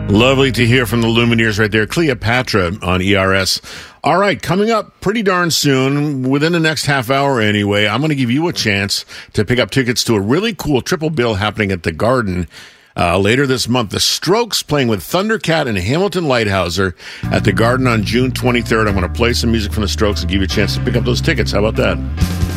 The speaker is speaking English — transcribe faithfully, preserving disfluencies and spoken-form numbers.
Lovely to hear from the Lumineers right there. Cleopatra on E R S. All right, coming up pretty darn soon, within the next half hour anyway, I'm going to give you a chance to pick up tickets to a really cool triple bill happening at the Garden uh, later this month. The Strokes playing with Thundercat and Hamilton Lighthouser at the Garden on June twenty-third. I'm going to play some music from the Strokes and give you a chance to pick up those tickets. How about that?